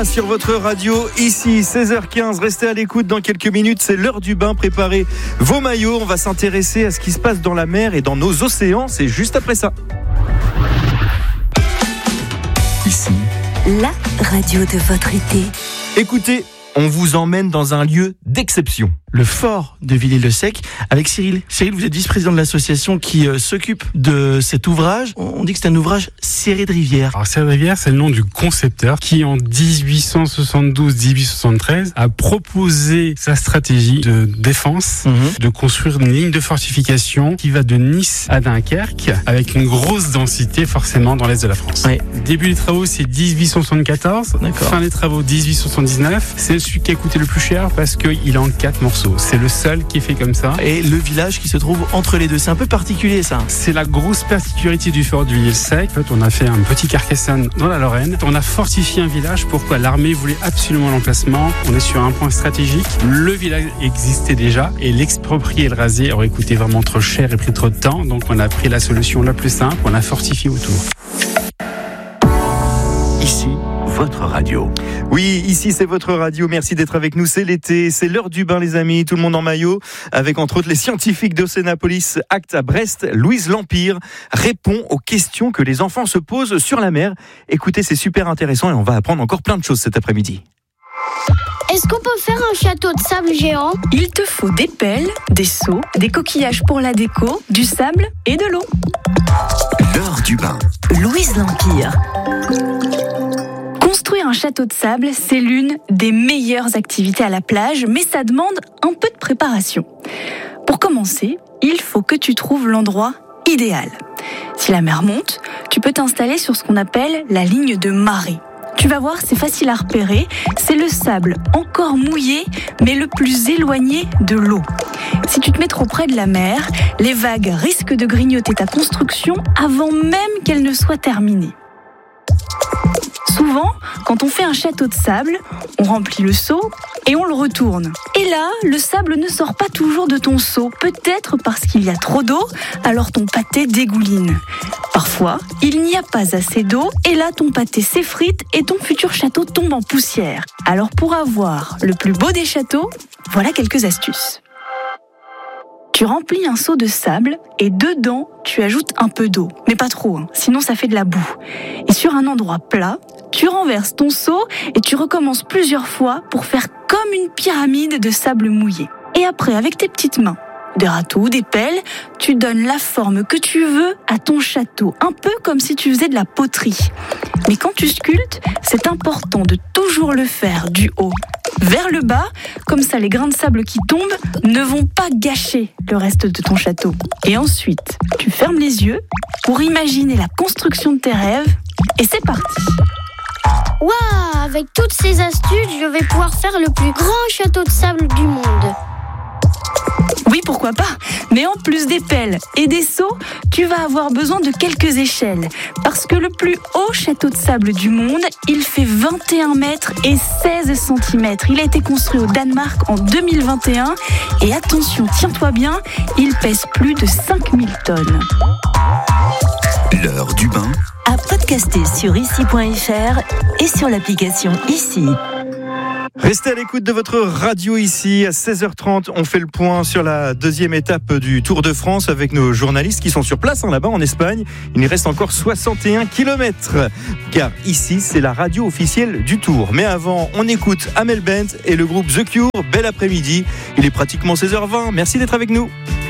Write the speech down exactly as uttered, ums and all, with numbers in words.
Sur votre radio, ici, seize heures quinze, restez à l'écoute dans quelques minutes, c'est l'heure du bain, préparez vos maillots, on va s'intéresser à ce qui se passe dans la mer et dans nos océans, c'est juste après ça. Ici, la radio de votre été. Écoutez, on vous emmène dans un lieu d'exception. Le fort de Villers-le-Sec avec Cyril. Cyril, vous êtes vice-président de l'association qui euh, s'occupe de cet ouvrage. On dit que c'est un ouvrage serré de rivières. Alors serré de rivières, c'est le nom du concepteur qui en dix-huit cent soixante-douze dix-huit cent soixante-treize a proposé sa stratégie de défense, mmh. de construire une ligne de fortification qui va de Nice à Dunkerque avec une grosse densité forcément dans l'est de la France. Ouais. Début des travaux, c'est dix-huit cent soixante-quatorze. D'accord. Fin des travaux, dix-huit cent soixante-dix-neuf. C'est celui qui a coûté le plus cher parce qu'il est en quatre morceaux. C'est le seul qui est fait comme ça. Et le village qui se trouve entre les deux, c'est un peu particulier ça. C'est la grosse particularité du fort du Villers-le-Sec. En fait, on a fait un petit Carcassonne dans la Lorraine. On a fortifié un village. Pourquoi ? L'armée voulait absolument l'emplacement. On est sur un point stratégique. Le village existait déjà et l'exproprier et le raser aurait coûté vraiment trop cher et pris trop de temps. Donc on a pris la solution la plus simple. On a fortifié autour. Ici, votre radio. Oui, ici c'est votre radio, merci d'être avec nous, c'est l'été, c'est l'heure du bain les amis, tout le monde en maillot, avec entre autres les scientifiques d'Océanapolis Act à Brest. Louise Lampire répond aux questions que les enfants se posent sur la mer. Écoutez, c'est super intéressant et on va apprendre encore plein de choses cet après-midi. Est-ce qu'on peut faire un château de sable géant ? Il te faut des pelles, des seaux, des coquillages pour la déco, du sable et de l'eau. L'heure du bain. Louise Lampire. Construire un château de sable, c'est l'une des meilleures activités à la plage, mais ça demande un peu de préparation. Pour commencer, il faut que tu trouves l'endroit idéal. Si la mer monte, tu peux t'installer sur ce qu'on appelle la ligne de marée. Tu vas voir, c'est facile à repérer, c'est le sable encore mouillé, mais le plus éloigné de l'eau. Si tu te mets trop près de la mer, les vagues risquent de grignoter ta construction avant même qu'elle ne soit terminée. Souvent, quand on fait un château de sable, on remplit le seau et on le retourne. Et là, le sable ne sort pas toujours de ton seau, peut-être parce qu'il y a trop d'eau, alors ton pâté dégouline. Parfois, il n'y a pas assez d'eau et là, ton pâté s'effrite et ton futur château tombe en poussière. Alors pour avoir le plus beau des châteaux, voilà quelques astuces. Tu remplis un seau de sable et dedans, tu ajoutes un peu d'eau. Mais pas trop, hein, sinon ça fait de la boue. Et sur un endroit plat, tu renverses ton seau et tu recommences plusieurs fois pour faire comme une pyramide de sable mouillé. Et après, avec tes petites mains, des râteaux ou des pelles, tu donnes la forme que tu veux à ton château, un peu comme si tu faisais de la poterie. Mais quand tu sculptes, c'est important de toujours le faire du haut vers le bas, comme ça les grains de sable qui tombent ne vont pas gâcher le reste de ton château. Et ensuite, tu fermes les yeux pour imaginer la construction de tes rêves et c'est parti. Waouh, avec toutes ces astuces, je vais pouvoir faire le plus grand château de sable du monde. Oui, pourquoi pas. Mais en plus des pelles et des seaux, tu vas avoir besoin de quelques échelles. Parce que le plus haut château de sable du monde, il fait vingt et un mètres et seize centimètres. Il a été construit au Danemark en deux mille vingt et un. Et attention, tiens-toi bien, il pèse plus de cinq mille tonnes. L'heure du bain. À podcaster sur ici point f r et sur l'application Ici. Restez à l'écoute de votre radio ici, à seize heures trente, on fait le point sur la deuxième étape du Tour de France avec nos journalistes qui sont sur place hein, là-bas en Espagne. Il nous reste encore soixante et un kilomètres, car ici c'est la radio officielle du Tour. Mais avant, on écoute Amel Bent et le groupe The Cure, bel après-midi, il est pratiquement seize heures vingt, merci d'être avec nous.